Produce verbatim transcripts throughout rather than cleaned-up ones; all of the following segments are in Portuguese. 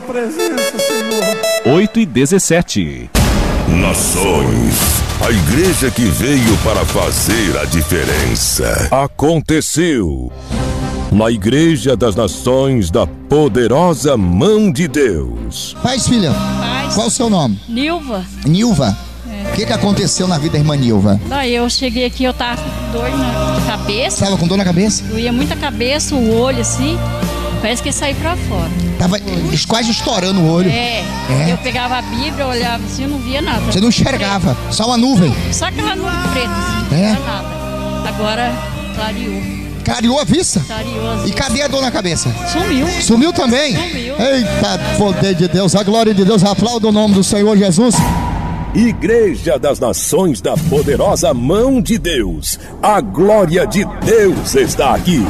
presença, Senhor. oito e dezessete. Nações, a igreja que veio para fazer a diferença. Aconteceu na Igreja das Nações da Poderosa Mão de Deus. Paz, filha. Paz. Qual o seu nome? Nilva. Nilva. É. O que, que aconteceu na vida da irmã Nilva? Daí eu cheguei aqui, eu tava com dor na cabeça. Tava com dor na cabeça? Doía muita cabeça, o olho assim. Parece que ia sair pra fora. Tava quase estourando o olho. É. É. Eu pegava a Bíblia, olhava assim, eu não via nada. Você não enxergava, só uma nuvem. Só aquela nuvem preta, assim, É. não era nada. Agora clareou. Clareou a vista? Clareou as E cadê a dor na cabeça? Sumiu. Sumiu também? Sumiu. Eita, poder de Deus, a glória de Deus, aplauda o nome do Senhor Jesus. Igreja das Nações da Poderosa Mão de Deus. A glória de Deus está aqui.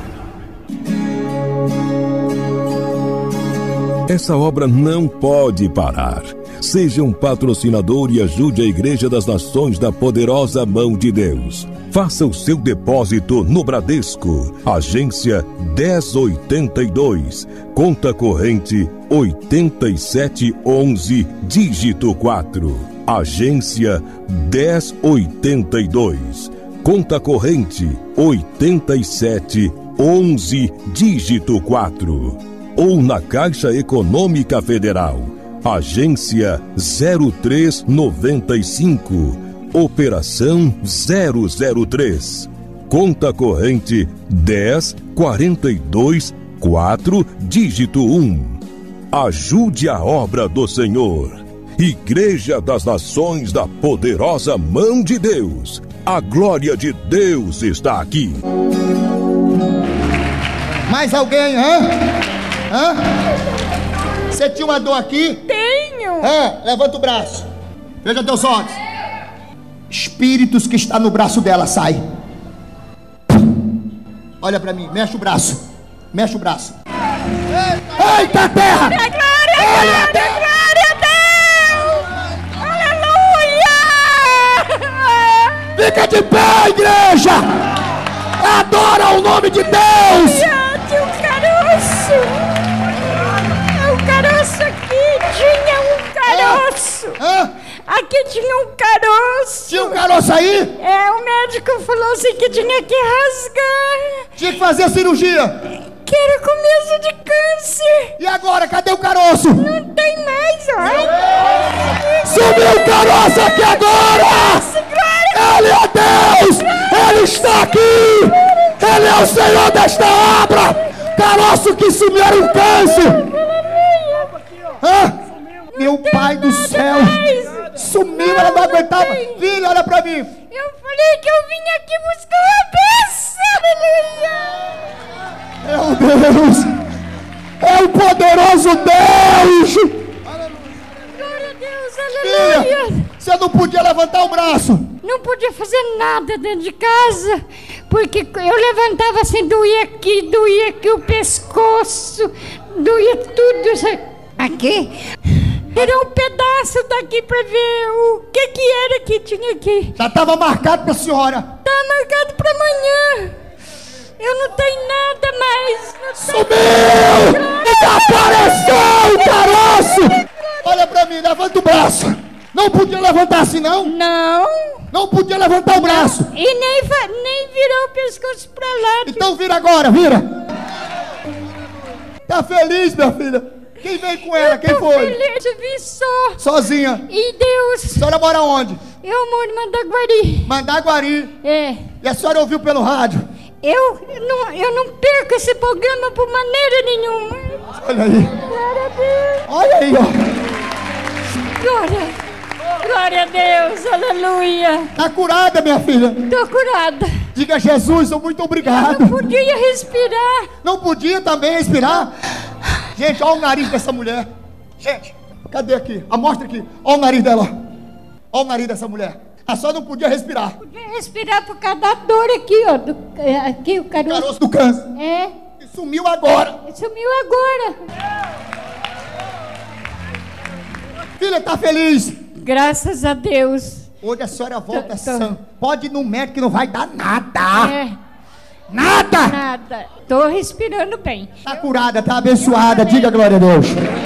Essa obra não pode parar. Seja um patrocinador e ajude a Igreja das Nações da Poderosa Mão de Deus. Faça o seu depósito no Bradesco, agência dez oitenta e dois, conta corrente oitenta e sete onze, dígito quatro. Agência dez oitenta e dois, conta corrente oitenta e sete onze, dígito quatro. Ou na Caixa Econômica Federal, agência zero três noventa e cinco, operação zero zero três, conta corrente dez quarenta e dois quatro, dígito um. Ajude a obra do Senhor. Igreja das Nações da Poderosa Mão de Deus. A glória de Deus está aqui. Mais alguém, hã? Hã? Você tinha uma dor aqui? Tenho. Hã? Levanta o braço. Veja teus olhos. Espíritos que está no braço dela, sai. Olha pra mim, mexe o braço. Mexe o braço. Eita, Eita terra! Glória, glória, glória, glória a Deus! Aleluia! Fica de pé, igreja! Adora o nome de Deus! Tinha um caroço! O caroço aqui tinha um caroço! Hã? Aqui tinha um caroço! Tinha um caroço aí? É, o médico falou assim que tinha que rasgar! Tinha que fazer a cirurgia! Que era começo de câncer! E agora, cadê o caroço? Não tem mais, ó! Sumiu o caroço aqui agora! Ele é Deus! Ele está aqui! Ele é o Senhor desta obra! Caroço que sumiu era um câncer! Hã? Meu pai do céu! Sumiu, ela não aguentava! Filho, olha pra mim! Eu falei que eu vim aqui buscar uma bênção! Aleluia! Meu Deus! É o poderoso Deus! Glória a Deus, Filha, aleluia! você não podia levantar o braço! Não podia fazer nada dentro de casa, porque eu levantava assim, doía aqui, doía aqui o pescoço, doía tudo isso aqui. Era um pedaço daqui pra ver o que que era que tinha aqui. Já estava marcado pra senhora! Tá marcado pra amanhã. Eu não tenho nada mais. Não Sumiu! Desapareceu o caroço! Olha pra mim, levanta o braço! Não podia levantar assim, não? Não. Não podia levantar o braço! E nem, nem virar o pescoço pra lá. Então vira agora, vira! Tá feliz, minha filha? Quem veio com ela? Quem foi? Feliz, eu vim só. Sozinha. E Deus. A senhora mora onde? Eu moro em Mandaguari. Mandaguari. É. E a senhora ouviu pelo rádio? Eu não, eu não perco esse programa por maneira nenhuma. Olha aí. Glória a Deus. Olha aí, ó. Glória. Glória a Deus. Aleluia. Tá curada, minha filha? Tô curada. Diga, Jesus, muito obrigado. Eu não podia respirar. Não podia também respirar? Gente, olha o nariz dessa mulher. Gente, cadê aqui? Ah, mostra aqui. Olha o nariz dela. Olha o nariz dessa mulher. A senhora não podia respirar. Podia respirar por causa da dor aqui, ó. Do, aqui o caroço. O caroço do câncer. É. E sumiu agora. Sumiu agora. Filha, tá feliz? Graças a Deus. Hoje a senhora volta tô, tô. sã. Pode ir no médico que não vai dar nada. É. Nada. Nada. Tô respirando bem. Tá curada, tá abençoada. Diga glória a Deus.